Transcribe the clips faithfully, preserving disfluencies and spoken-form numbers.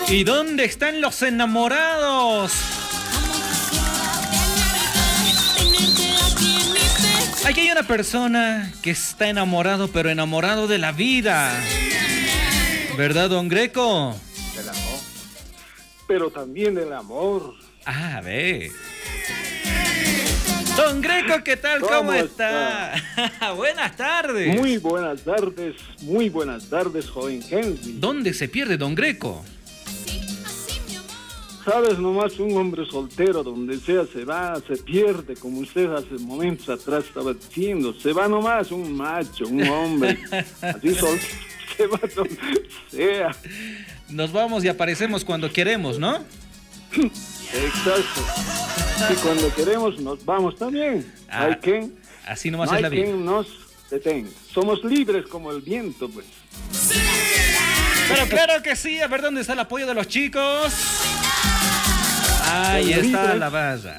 ¿Y dónde están los enamorados? Aquí hay una persona que está enamorado, pero enamorado de la vida. ¿Verdad, don Greco? Del amor. Pero también del amor. Ah, a ver. Don Greco, ¿qué tal? ¿Cómo, ¿Cómo está? está? Buenas tardes. Muy buenas tardes, muy buenas tardes, joven Henry. ¿Dónde se pierde don Greco? Sabes, nomás un hombre soltero, donde sea se va, se pierde, como usted hace momentos atrás estaba diciendo. Se va nomás un macho, un hombre, así sol, se va donde sea. Nos vamos y aparecemos cuando queremos, ¿no? Exacto. Y cuando queremos nos vamos también. Ah, hay quien, así nomás no es la vida. Hay quien nos detenga. Somos libres como el viento, pues. Pero claro que sí. A ver dónde está el apoyo de los chicos. Ahí Somos está libres. la valla.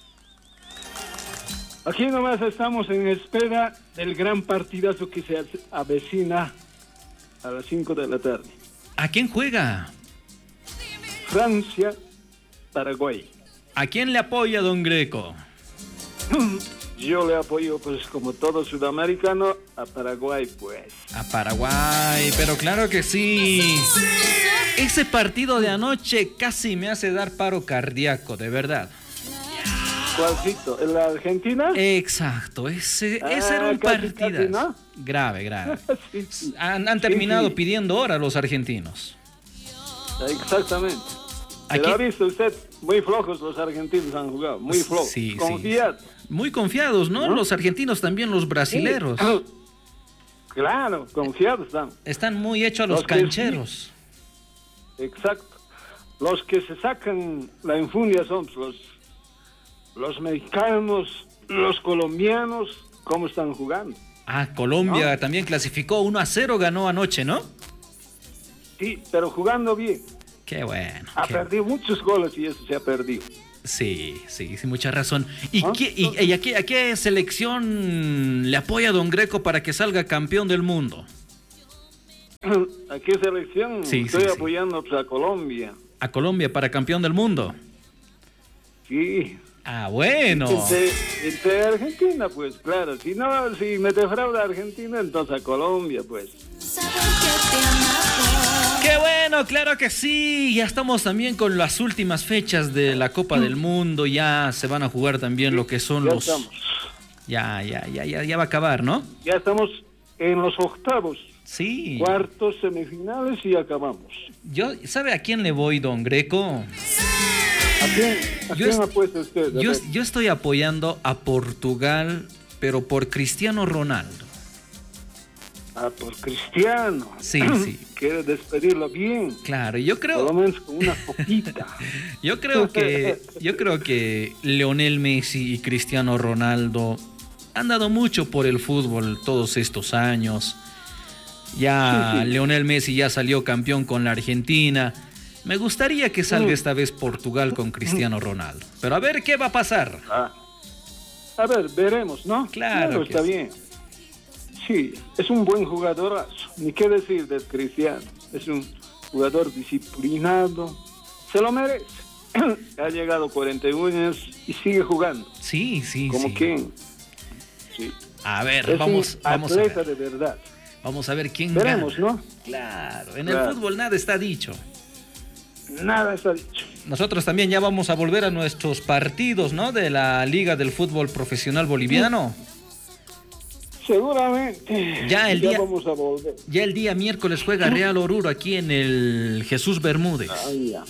Aquí nomás estamos en espera del gran partidazo que se avecina a las cinco de la tarde. ¿A quién juega? Francia, Paraguay. ¿A quién le apoya don Greco? Yo le apoyo, pues, como todo sudamericano, a Paraguay, pues. A Paraguay, pero claro que sí. Ese partido de anoche casi me hace dar paro cardíaco, de verdad. ¿Cuálcito? ¿En la Argentina? Exacto, ese, Ah, ese era un casi, partido casi, ¿no? grave, grave. Sí, sí. Han, han terminado Sí, sí. pidiendo hora los argentinos. Exactamente. Aquí- Pero ha visto usted, muy flojos los argentinos han jugado, muy flojos. Sí, sí. Confiad. Muy confiados, ¿no? ¿No? Los argentinos también, los brasileros. Claro, confiados están. Están muy hechos a los, Los que sí. cancheros. Exacto. Los que se sacan la infundia son los, los mexicanos, los colombianos, ¿cómo están jugando? Ah, Colombia ¿No? también clasificó uno a cero, ganó anoche, ¿no? Sí, pero jugando bien. Qué bueno. Ha qué- perdido muchos goles y eso se ha perdido. Sí, sí, sí, mucha razón. ¿Y, ¿Ah? qué, y, y a, qué, a qué selección le apoya don Greco para que salga campeón del mundo? ¿A qué selección? Sí, Estoy sí, sí. apoyando pues, a Colombia. ¿A Colombia para campeón del mundo? Sí. Ah, bueno. Entre, entre Argentina, pues, claro. Si no, si me defrauda Argentina, entonces a Colombia, pues. ¡Qué bueno! ¡Claro que sí! Ya estamos también con las últimas fechas de la Copa del Mundo. Ya se van a jugar también lo que son Ya los... estamos. Ya, ya, ya, ya, ya va a acabar, ¿no? Ya estamos en los octavos, Sí. cuartos, semifinales y acabamos. Yo, ¿sabe a quién le voy, don Greco? ¿A quién, a Yo quién es- apuesta usted? A Yo, ver. yo estoy apoyando a Portugal, pero por Cristiano Ronaldo. Ah, por Cristiano. Sí, sí. Quiere despedirlo bien. Claro, yo Por lo creo, menos con una copita. yo creo que, yo creo que Lionel Messi y Cristiano Ronaldo han dado mucho por el fútbol todos estos años. Ya Sí, sí. Lionel Messi ya salió campeón con la Argentina. Me gustaría que salga Mm. esta vez Portugal con Cristiano Ronaldo. Pero a ver qué va a pasar. Ah. A ver, veremos, ¿no? Claro que está sí. bien. Sí, es un buen jugadorazo. Ni qué decir de Cristiano. Es un jugador disciplinado. Se lo merece. Ha llegado cuarenta y uno años y sigue jugando. Sí, sí, Como sí. quien. Sí. A ver, Es vamos, un vamos a atleta ver. de verdad. Vamos a ver quién Veremos, gana. ¿no? Claro, en Claro. el fútbol nada está dicho. Nada está dicho. Nosotros también ya vamos a volver a nuestros partidos, ¿no? De la Liga del Fútbol Profesional Boliviano. Seguramente. Ya el día- vamos a volver. Ya el día miércoles juega Real Oruro aquí en el Jesús Bermúdez. Ah, ya.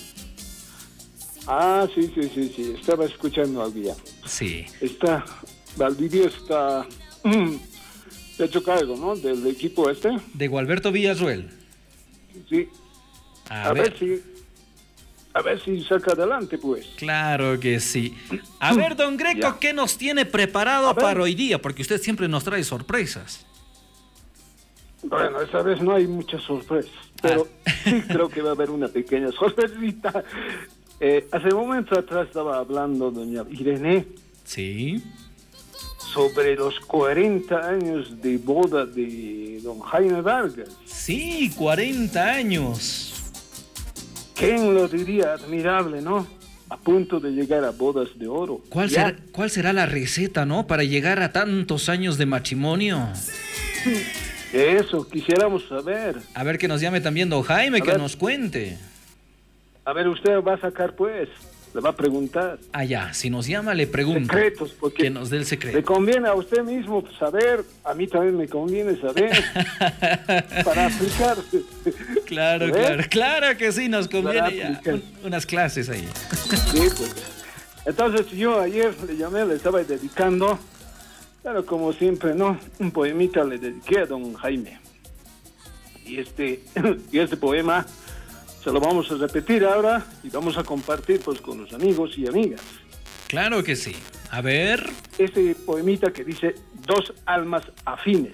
Ah, sí, sí, sí, sí. Estaba escuchando algo ya. Sí. Está, Valdivia está se ha hecho cargo, ¿no? Del equipo este. De Gualberto Villarruel. Sí. A, A, ver. ver. si, a ver si saca adelante, pues. Claro que sí. A ver, don Greco, Ya. ¿qué nos tiene preparado A ver. para hoy día? Porque usted siempre nos trae sorpresas. Bueno, esta vez no hay muchas sorpresas, pero sí creo que va a haber una pequeña sorpresita. Eh, hace momentos atrás estaba hablando doña Irene Sí. sobre los cuarenta años de boda de don Jaime Vargas. Sí, cuarenta años. ¿Quién lo diría? Admirable, ¿no? A punto de llegar a bodas de oro. ¿Cuál será, ¿Cuál será la receta, no? Para llegar a tantos años de matrimonio. Eso, quisiéramos saber. A ver, que nos llame también don Jaime, A que ver. nos cuente. A ver, usted va a sacar, pues. Le va a preguntar. Ah, ya, si nos llama, le pregunto. Secretos, porque Que nos dé el secreto. le conviene a usted mismo saber, a mí también me conviene saber, para aplicar. Claro, ¿Eh? claro, claro que sí, nos Para conviene ya. aplicar. Un- unas clases ahí. Sí, pues. Entonces yo ayer le llamé, le estaba dedicando, pero como siempre, ¿no? Un poemita le dediqué a don Jaime. Y este, y este poema se lo vamos a repetir ahora y vamos a compartir pues con los amigos y amigas. Claro que sí. A ver. Este poemita que dice dos almas afines.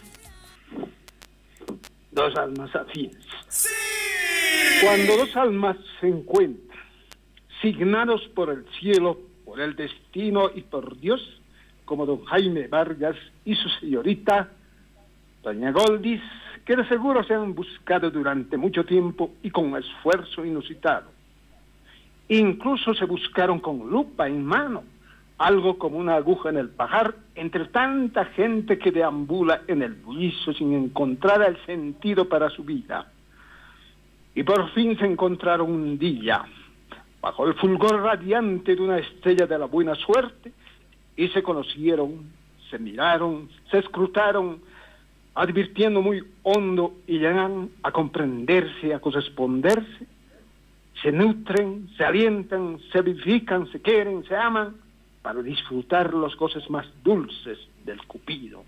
Dos almas afines. Cuando dos almas se encuentran, signados por el cielo, por el destino y por Dios, como don Jaime Vargas y su señorita, doña Goldis, que de seguro se han buscado durante mucho tiempo y con esfuerzo inusitado. Incluso se buscaron con lupa en mano, algo como una aguja en el pajar, entre tanta gente que deambula en el bullicio sin encontrar el sentido para su vida. Y por fin se encontraron un día, bajo el fulgor radiante de una estrella de la buena suerte, y se conocieron, se miraron, se escrutaron, advirtiendo muy hondo y llegan a comprenderse, a corresponderse, se nutren, se alientan, se vivifican, se quieren, se aman, para disfrutar las cosas más dulces del cupido.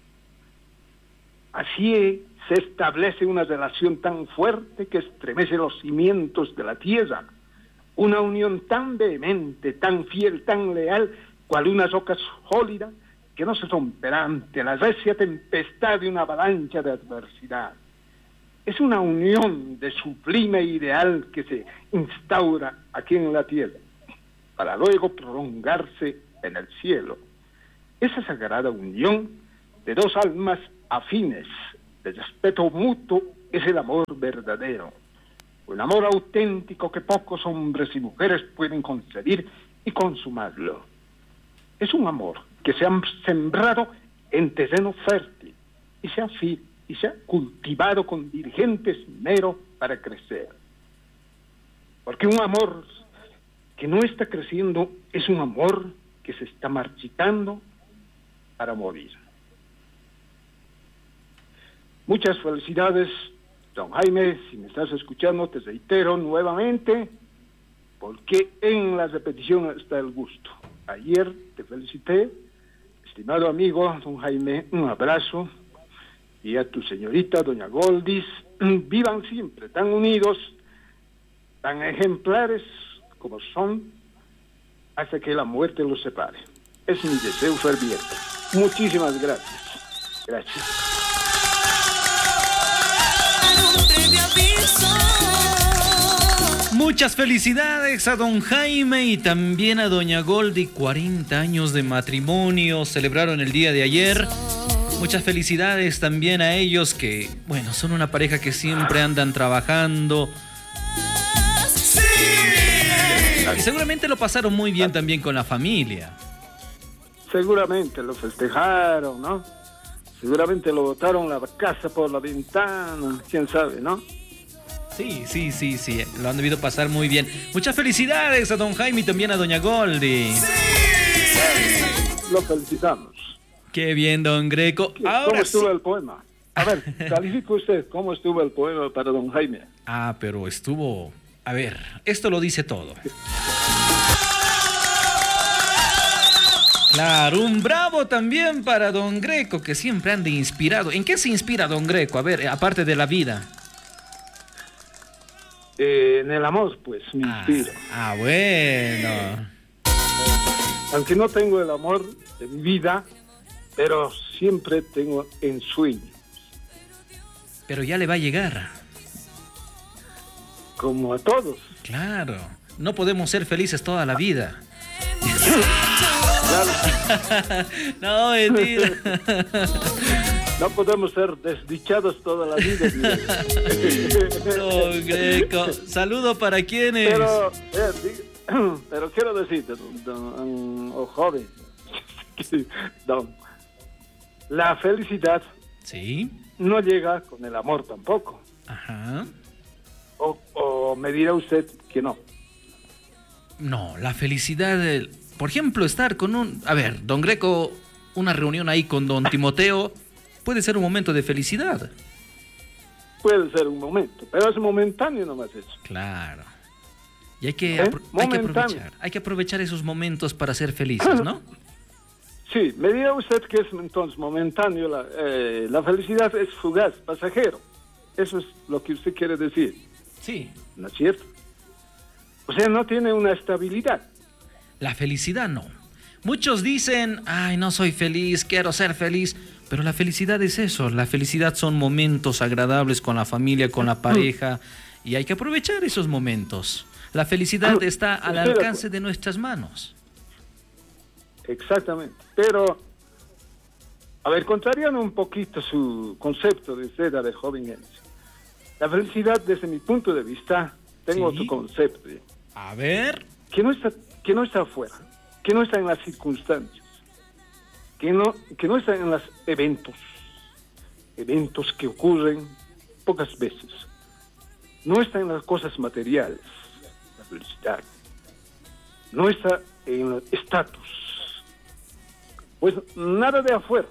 Así se establece una relación tan fuerte que estremece los cimientos de la tierra, una unión tan vehemente, tan fiel, tan leal, cual una roca sólida que no se romperá ante la recia tempestad de una avalancha de adversidad. Es una unión de sublime ideal que se instaura aquí en la tierra, para luego prolongarse en el cielo. Esa sagrada unión de dos almas afines, de respeto mutuo, es el amor verdadero. Un amor auténtico que pocos hombres y mujeres pueden concebir y consumarlo. Es un amor que se ha sembrado en terreno fértil y se ha, fi- y se ha cultivado con diligente esmero para crecer. Porque un amor que no está creciendo es un amor que se está marchitando para morir. Muchas felicidades, don Jaime, si me estás escuchando, te reitero nuevamente, porque en la repetición está el gusto. Ayer te felicité, estimado amigo, don Jaime, un abrazo, y a tu señorita, doña Goldis, vivan siempre tan unidos, tan ejemplares como son, hasta que la muerte los separe. Es mi deseo ferviente. Muchísimas gracias. Gracias. Muchas felicidades a don Jaime y también a doña Goldi. cuarenta años de matrimonio celebraron el día de ayer. Muchas felicidades también a ellos que, bueno, son una pareja que siempre andan trabajando. Y seguramente lo pasaron muy bien también con la familia. Seguramente lo festejaron, ¿no? Seguramente lo botaron la casa por la ventana, quién sabe, ¿no? Sí, sí, sí, sí, lo han debido pasar muy bien. Muchas felicidades a don Jaime y también a doña Goldi. Lo felicitamos. Qué bien, don Greco. ¿Cómo Ahora estuvo sí. el poema? A ver, califique usted, ¿cómo estuvo el poema para don Jaime? Ah, pero estuvo... A ver, esto lo dice todo. Claro, un bravo también para don Greco, que siempre anda inspirado. ¿En qué se inspira don Greco? A ver, aparte de la vida. Eh, en el amor, pues, me inspiro. Ah, ah, bueno. Aunque no tengo el amor de mi vida, pero siempre tengo ensueños. Pero ya le va a llegar. Como a todos. Claro, no podemos ser felices toda la vida. Claro. No, mentira. No podemos ser desdichados toda la vida. Don Greco, saludo para quienes. Pero, eh, pero quiero decirte, don, don, oh, joven, don, la felicidad sí no llega con el amor tampoco. Ajá. O, o me dirá usted que no. No, la felicidad, de, por ejemplo, estar con un... A ver, don Greco, una reunión ahí con don Timoteo puede ser un momento de felicidad. Puede ser un momento, pero es momentáneo nomás eso. Claro. Y hay que, ¿Eh? apro- hay que aprovechar, hay que aprovechar esos momentos para ser felices, ¿no? Sí, me dirá usted que es entonces momentáneo, la, eh, la felicidad es fugaz, pasajero. Eso es lo que usted quiere decir. Sí. ¿No es cierto? O sea, no tiene una estabilidad. La felicidad no. Muchos dicen, ay, no soy feliz, quiero ser feliz. Pero la felicidad es eso. La felicidad son momentos agradables con la familia, con la pareja. Y hay que aprovechar esos momentos. La felicidad está al alcance de nuestras manos. Exactamente. Pero, a ver, contrariando un poquito su concepto de usted, a ver, joven Enzo. La felicidad, desde mi punto de vista, tengo ¿Sí? otro concepto. A ver. Que no está, que no está afuera, que no está en las circunstancias, que no, que no está en los eventos, eventos que ocurren pocas veces. No está en las cosas materiales, la felicidad. No está en el estatus. Pues nada de afuera.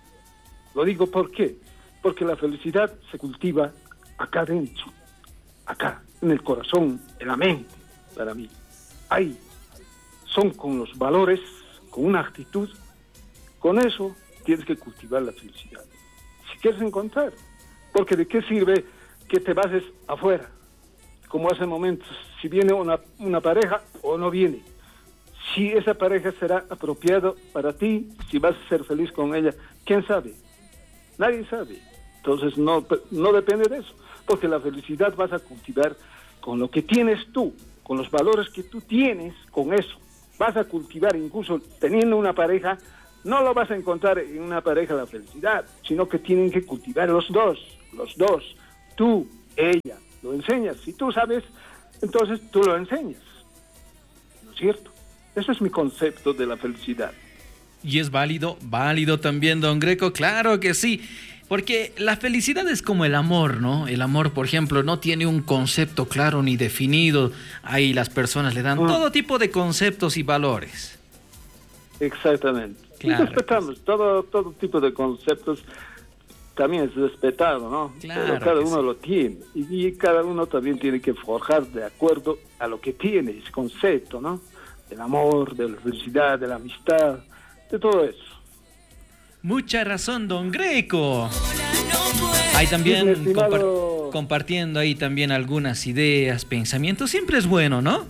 Lo digo ¿por qué? Porque la felicidad se cultiva acá dentro, acá, en el corazón, en la mente, para mí. Ahí son con los valores, con una actitud. Con eso tienes que cultivar la felicidad. Si quieres encontrar. Porque ¿de qué sirve que te bases afuera? Como hace momentos, si viene una, una pareja o no viene. Si esa pareja será apropiada para ti, si vas a ser feliz con ella, ¿quién sabe? Nadie sabe. Entonces no, no depende de eso. Porque la felicidad vas a cultivar con lo que tienes tú, con los valores que tú tienes, con eso. Vas a cultivar, incluso teniendo una pareja, no lo vas a encontrar en una pareja la felicidad, sino que tienen que cultivar los dos, los dos, tú, ella, lo enseñas. Si tú sabes, entonces tú lo enseñas. ¿No es cierto? Ese es mi concepto de la felicidad. Y es válido, válido también, don Greco, claro que sí. Porque la felicidad es como el amor, ¿no? El amor, por ejemplo, no tiene un concepto claro ni definido. Ahí las personas le dan mm. todo tipo de conceptos y valores. Exactamente. Claro, y respetamos pues. todo, todo tipo de conceptos. También es respetado, ¿no? Claro. Pero cada uno sí. lo tiene. Y, y cada uno también tiene que forjar de acuerdo a lo que tiene, ese concepto, ¿no? Del amor, de la felicidad, de la amistad, de todo eso. Mucha razón, don Greco. Ahí también sí, estimado... compar- compartiendo ahí también algunas ideas, pensamientos, siempre es bueno, ¿no?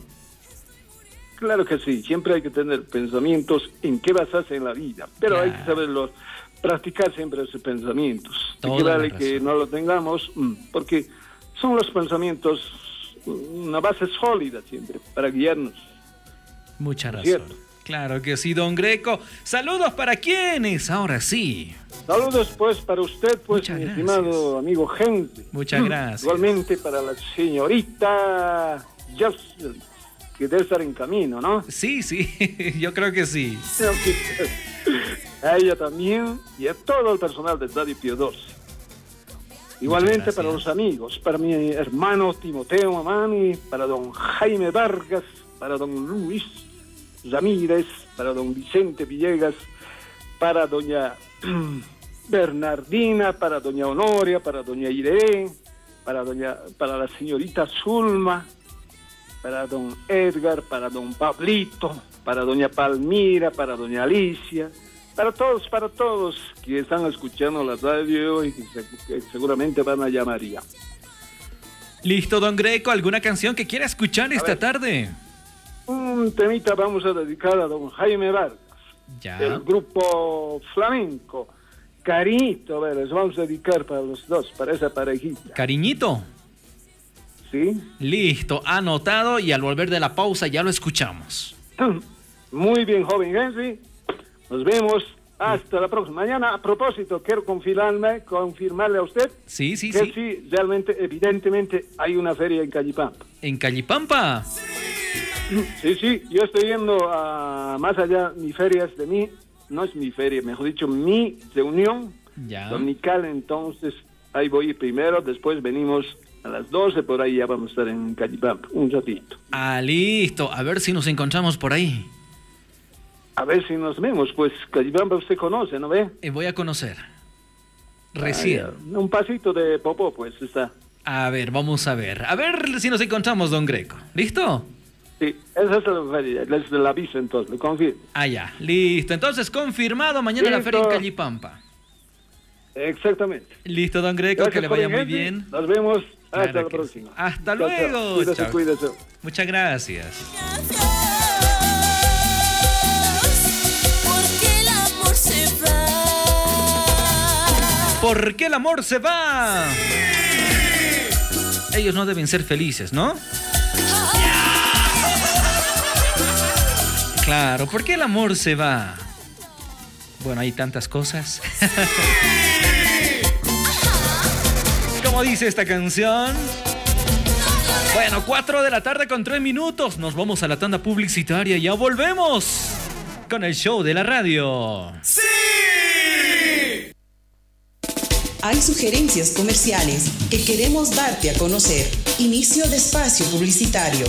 Claro que sí, siempre hay que tener pensamientos en qué basarse en la vida, pero claro. Hay que saberlos, practicar siempre esos pensamientos. Y que vale que no lo tengamos, porque son los pensamientos una base sólida siempre para guiarnos. Mucha razón. ¿Cierto? Claro que sí, don Greco. Saludos para quienes, ahora sí. Saludos pues para usted, pues, Muchas mi gracias. Estimado amigo Henry. Muchas gracias. Igualmente para la señorita Jocelyn, que debe estar en camino, ¿no? Sí, sí, yo creo que sí. A ella también y a todo el personal de Radio Pío doce. Igualmente para los amigos, para mi hermano Timoteo Mamani, para don Jaime Vargas, para don Luis Ramírez, para don Vicente Villegas, para doña Bernardina, para doña Honoria, para doña Irene, para doña, para la señorita Zulma, para don Edgar, para don Pablito, para doña Palmira, para doña Alicia, para todos, para todos que están escuchando la radio y que, se, que seguramente van a llamar ya. Listo, don Greco, ¿alguna canción que quiera escuchar esta tarde? Un temita vamos a dedicar a don Jaime Vargas, ya. Del grupo flamenco. Cariñito, a ver, les vamos a dedicar para los dos, para esa parejita. Cariñito. Sí. Listo, anotado y al volver de la pausa ya lo escuchamos. Muy bien, joven Henry. Nos vemos Hasta la próxima. Mañana, a propósito, quiero confirmarme, confirmarle a usted sí, sí, que sí. sí, realmente, evidentemente, hay una feria en Callipampa. ¿En Callipampa? Sí, sí, yo estoy yendo a más allá, mi feria es de mí, no es mi feria, mejor dicho, mi reunión ya. dominical, entonces ahí voy primero, después venimos a las doce, por ahí ya vamos a estar en Callipampa, un ratito. Ah, listo, a ver si nos encontramos por ahí. A ver si nos vemos, pues Callipampa usted conoce, ¿no ve? Eh, voy a conocer. Recién. Ah, un pasito de Popó, pues está. A ver, vamos a ver. A ver si nos encontramos, don Greco. ¿Listo? Sí, esa es la feria, les la aviso entonces, lo confirmo. Ah, ya, listo. Entonces, confirmado, mañana Listo. la feria en Callipampa. Exactamente. Listo, don Greco, Gracias, que le vaya joven muy gente. bien. Nos vemos hasta Claro la que próxima. sí. Hasta Chao, chao. luego. Cuídese, Chao. cuídese. Muchas gracias. Porque el amor se va. ¿Por qué el amor se va? Ellos no deben ser felices, ¿no? Claro, ¿por qué el amor se va? Bueno, hay tantas cosas. ¿Cómo dice esta canción? Bueno, cuatro de la tarde con tres minutos. Nos vamos a la tanda publicitaria y ya volvemos con el show de la radio. ¡Sí! Hay sugerencias comerciales que queremos darte a conocer. Inicio de espacio publicitario.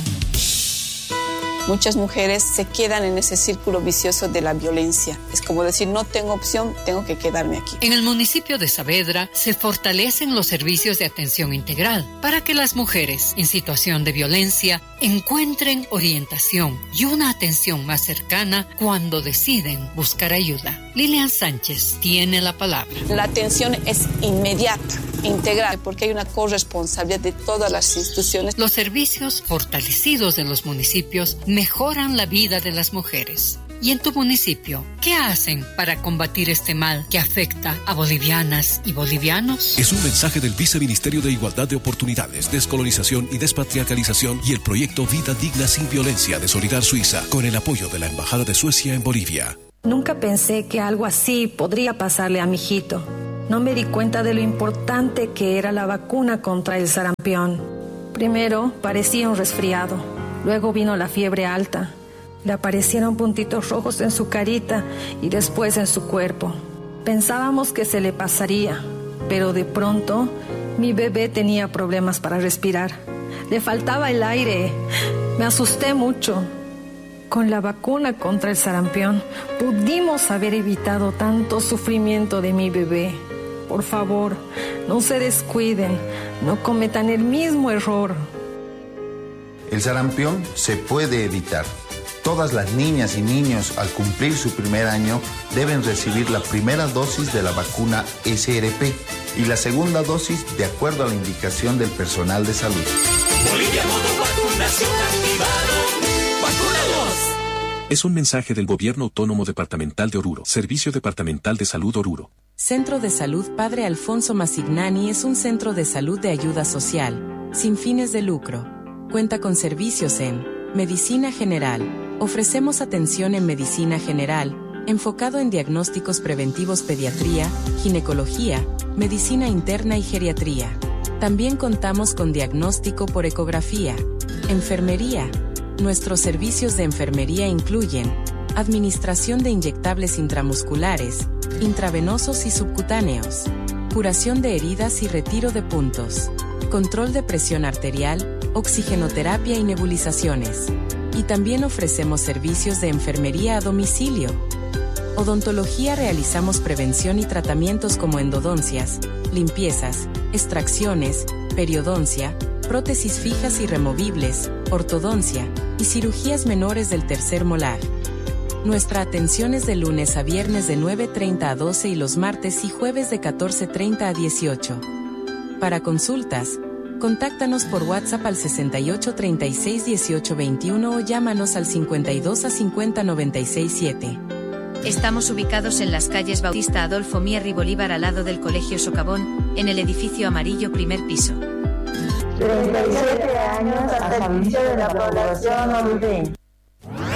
Muchas mujeres se quedan en ese círculo vicioso de la violencia. Es como decir, no tengo opción, tengo que quedarme aquí. En el municipio de Saavedra se fortalecen los servicios de atención integral para que las mujeres en situación de violencia encuentren orientación y una atención más cercana cuando deciden buscar ayuda. Lilian Sánchez tiene la palabra. La atención es inmediata, integral, porque hay una corresponsabilidad de todas las instituciones. Los servicios fortalecidos en los municipios mejoran la vida de las mujeres. ¿Y en tu municipio, qué hacen para combatir este mal que afecta a bolivianas y bolivianos? Es un mensaje del Viceministerio de Igualdad de Oportunidades, Descolonización y Despatriarcalización y el proyecto Vida Digna Sin Violencia de Solidar Suiza, con el apoyo de la Embajada de Suecia en Bolivia. Nunca pensé que algo así podría pasarle a mi hijito. No me di cuenta de lo importante que era la vacuna contra el sarampión. Primero parecía un resfriado, luego vino la fiebre alta. Le aparecieron puntitos rojos en su carita y después en su cuerpo. Pensábamos que se le pasaría, pero de pronto mi bebé tenía problemas para respirar. Le faltaba el aire. Me asusté mucho. Con la vacuna contra el sarampión pudimos haber evitado tanto sufrimiento de mi bebé. Por favor, no se descuiden, no cometan el mismo error. El sarampión se puede evitar. Todas las niñas y niños al cumplir su primer año deben recibir la primera dosis de la vacuna S R P y la segunda dosis de acuerdo a la indicación del personal de salud. Bolivia modo vacunación activado. Vacunados. Es un mensaje del Gobierno Autónomo Departamental de Oruro, Servicio Departamental de Salud Oruro. Centro de Salud Padre Alfonso Masignani es un centro de salud de ayuda social, sin fines de lucro. Cuenta con servicios en medicina general. Ofrecemos atención en medicina general, enfocado en diagnósticos preventivos, pediatría, ginecología, medicina interna y geriatría. También contamos con diagnóstico por ecografía, enfermería. Nuestros servicios de enfermería incluyen administración de inyectables intramusculares, intravenosos y subcutáneos, curación de heridas y retiro de puntos, control de presión arterial, oxigenoterapia y nebulizaciones. Y también ofrecemos servicios de enfermería a domicilio. Odontología, realizamos prevención y tratamientos como endodoncias, limpiezas, extracciones, periodoncia, prótesis fijas y removibles, ortodoncia y cirugías menores del tercer molar. Nuestra atención es de lunes a viernes de nueve treinta a doce y los martes y jueves de catorce treinta a dieciocho. Para consultas, contáctanos por WhatsApp al sesenta y ocho treinta y seis dieciocho veintiuno o llámanos al cincuenta y dos a cincuenta noventa y seis siete. Estamos ubicados en las calles Bautista Adolfo Mier y Bolívar al lado del Colegio Socavón, en el edificio amarillo primer piso. treinta y siete años al servicio de la población orureña.